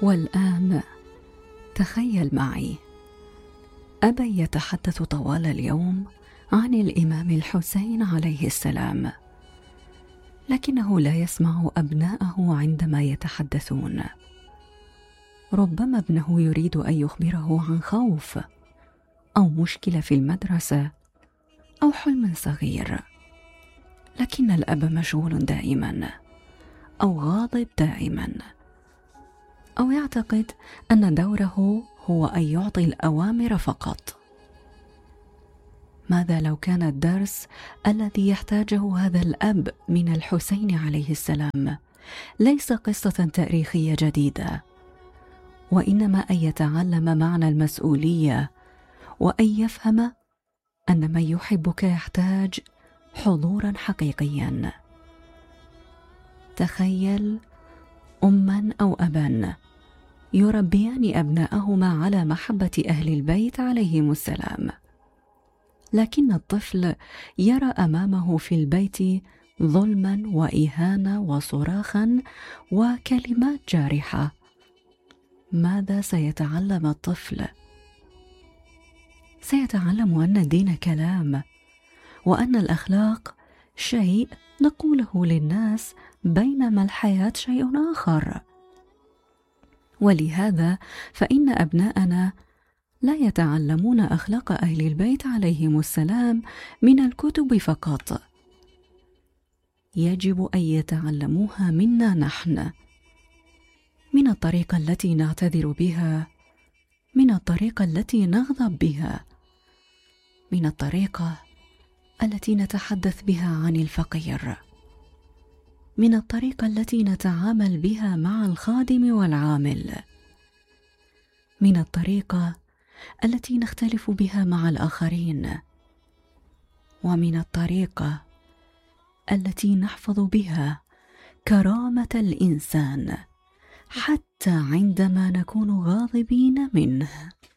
والآن تخيل معي أبا يتحدث طوال اليوم عن الإمام الحسين عليه السلام، لكنه لا يسمع أبناءه عندما يتحدثون. ربما ابنه يريد أن يخبره عن خوف أو مشكلة في المدرسة أو حلم صغير، لكن الأب مشغول دائما أو غاضب دائما، أو يعتقد أن دوره هو أن يعطي الأوامر فقط. ماذا لو كان الدرس الذي يحتاجه هذا الأب من الحسين عليه السلام ليس قصة تاريخية جديدة، وإنما أن يتعلم معنى المسؤولية، وأن يفهم أن من يحبك يحتاج حضورا حقيقيا. تخيل أما أو أبا يربيان أبناءهما على محبة أهل البيت عليهم السلام، لكن الطفل يرى أمامه في البيت ظلما وإهانة وصراخا وكلمات جارحة. ماذا سيتعلم الطفل؟ سيتعلم أن الدين كلام، وأن الأخلاق شيء نقوله للناس، بينما الحياة شيء آخر. ولهذا فإن أبناءنا لا يتعلمون أخلاق أهل البيت عليهم السلام من الكتب فقط، يجب أن يتعلموها منا نحن، من الطريقة التي نعتذر بها، من الطريقة التي نغضب بها، من الطريقة التي نتحدث بها عن الفقير، من الطريقة التي نتعامل بها مع الخادم والعامل، من الطريقة التي نختلف بها مع الآخرين، ومن الطريقة التي نحفظ بها كرامة الإنسان حتى عندما نكون غاضبين منه.